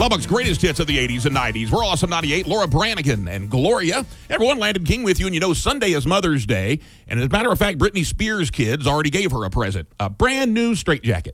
Lubbock's greatest hits of the 80s and 90s. We're Awesome 98, Laura Branigan and Gloria. Everyone, Landon King with you, and you know Sunday is Mother's Day. And as a matter of fact, Britney Spears' kids already gave her a present, a brand new straitjacket.